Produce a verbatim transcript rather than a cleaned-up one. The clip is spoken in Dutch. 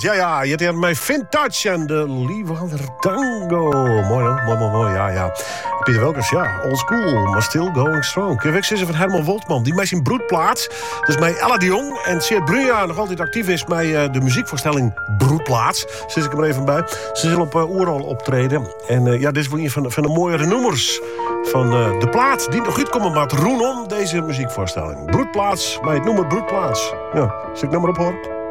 Ja, ja, je hebt mij Vintage en de Liewander Tango. Mooi hoor, mooi, mooi, mooi, ja, ja. Pieter Welkers, ja, old school, maar still going strong. Kun je weg zeggen van Herman Woltman, die mij zijn broedplaats. Dat is mij Ella de Jong. En Seert Brunja nog altijd actief is bij uh, de muziekvoorstelling Broedplaats. Zit ik er maar even bij. Ze zullen op uh, Oerol optreden. En uh, ja, dit is wel een van, van de mooiere nummers van uh, de plaat die nog goed komen met Roenon, deze muziekvoorstelling. Broedplaats, bij het nummer Broedplaats. Ja, zit ik nummer op hoor.